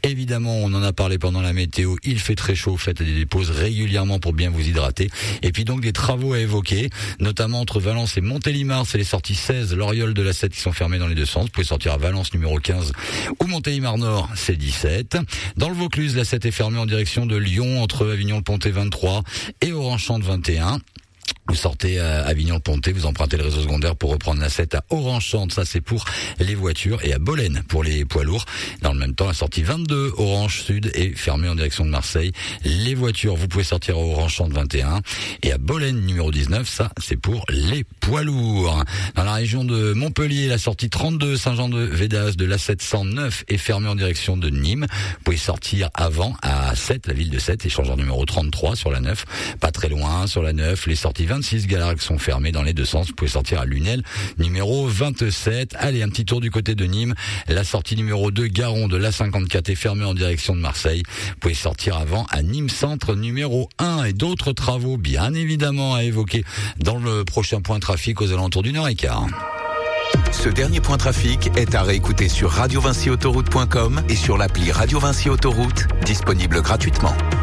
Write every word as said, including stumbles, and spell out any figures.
Évidemment, on en a parlé pendant la météo, il fait très chaud, faites des pauses régulièrement pour bien vous hydrater. Et puis donc des travaux à évoquer, notamment entre Valence et Montélimar, c'est les sorties seize, l'Oriole de la sept qui sont fermées dans les deux sens. Vous pouvez sortir à Valence numéro quinze ou Montélimar Nord, c'est dix-sept. Dans le Vaucluse, la sept est fermée en direction de Lyon entre Avignon-le-Pontet vingt-trois et Orange-Champ vingt et un. Vous sortez à Avignon-le-Pontet, vous empruntez le réseau secondaire pour reprendre la sept à Orange-Champ, ça c'est pour les voitures, et à Bolène pour les poids lourds. Dans le même temps, la sortie vingt-deux, Orange Sud, est fermée en direction de Marseille. Les voitures, vous pouvez sortir à Orange-Champ vingt et un, et à Bolène numéro dix-neuf, ça c'est pour les poids lourds. Dans la région de Montpellier, la sortie trente-deux, Saint-Jean-de-Védas de l'A sept cent neuf est fermée en direction de Nîmes. Vous pouvez sortir avant à sept, la ville de Sète, échangeant numéro trente-trois sur la neuf, pas très loin sur la neuf, les sorties vingt-six Galargues sont fermées dans les deux sens. Vous pouvez sortir à Lunel, numéro vingt-sept. Allez, un petit tour du côté de Nîmes. La sortie numéro deux, Garon de l'A cinquante-quatre est fermée en direction de Marseille. Vous pouvez sortir avant à Nîmes Centre, numéro un. Et d'autres travaux, bien évidemment, à évoquer dans le prochain point trafic aux alentours d'une heure et quart. Ce dernier point trafic est à réécouter sur radio vinci autoroute point com et sur l'appli Radio Vinci Autoroute, disponible gratuitement.